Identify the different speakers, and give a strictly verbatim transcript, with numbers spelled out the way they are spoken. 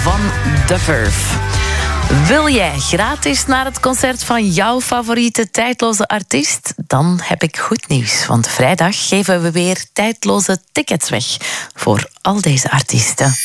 Speaker 1: van The Verve. Wil jij gratis naar het concert van jouw favoriete tijdloze artiest? Dan heb ik goed nieuws, want vrijdag geven we weer tijdloze tickets weg voor al deze artiesten.